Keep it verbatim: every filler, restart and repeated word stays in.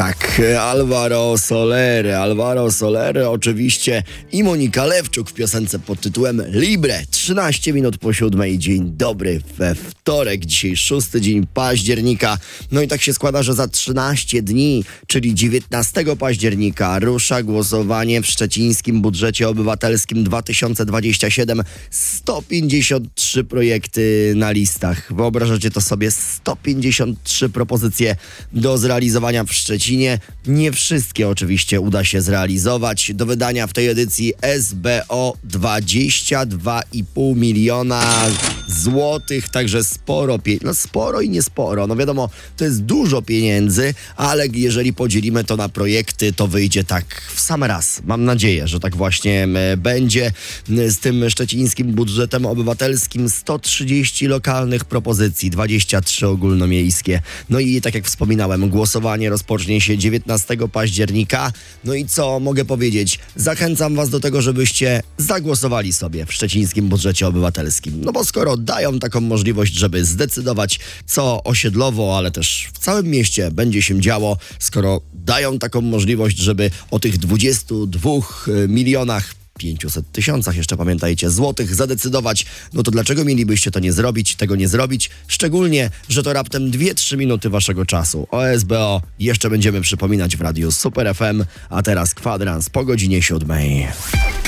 Tak, Alvaro Soler, Alvaro Soler oczywiście i Monika Lewczuk w piosence pod tytułem Libre. trzynaście minut po siódmej, dzień dobry we wtorek, dzisiaj szósty dzień października. No i tak się składa, że za trzynaście dni, czyli dziewiętnastego października rusza głosowanie w szczecińskim budżecie obywatelskim dwa tysiące dwudziestym siódmym. sto pięćdziesiąt trzy projekty na listach. Wyobrażacie to sobie? sto pięćdziesiąt trzy propozycje do zrealizowania w Szczecinie. Nie wszystkie oczywiście uda się zrealizować. Do wydania w tej edycji S B O dwadzieścia dwa i pół miliona złotych, także sporo, pie- no sporo i nie sporo. No wiadomo, to jest dużo pieniędzy, ale jeżeli podzielimy to na projekty, to wyjdzie tak w sam raz. Mam nadzieję, że tak właśnie e, będzie. Z tym szczecińskim budżetem obywatelskim sto trzydzieści lokalnych propozycji, dwadzieścia trzy ogólnomiejskie. No i tak jak wspominałem, głosowanie rozpocznie się dziewiętnastego października. No i co mogę powiedzieć? Zachęcam was do tego, żebyście zagłosowali sobie w szczecińskim budżecie obywatelskim. No bo skoro dają taką możliwość, żeby zdecydować, co osiedlowo, ale też w całym mieście będzie się działo, skoro dają taką możliwość, żeby o tych dwudziestu dwóch milionach pięciuset tysiącach, jeszcze pamiętajcie, złotych zadecydować, no to dlaczego mielibyście to nie zrobić, tego nie zrobić? Szczególnie, że to raptem dwie trzy minuty waszego czasu. O S B O jeszcze będziemy przypominać w radiu Super F M, a teraz kwadrans po godzinie siódmej.